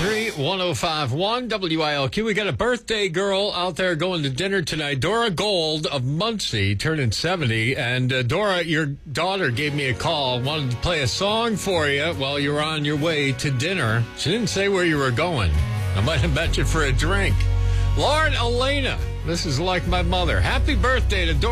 103-1051 WILQ. We got a birthday girl out there going to dinner tonight. Dora Gold of Muncie, turning 70. And Dora, your daughter gave me a call, wanted to play a song for you while you were on your way to dinner. She didn't say where you were going. I might have met you for a drink. Lauren Elena, this is Like My Mother. Happy birthday to Dora.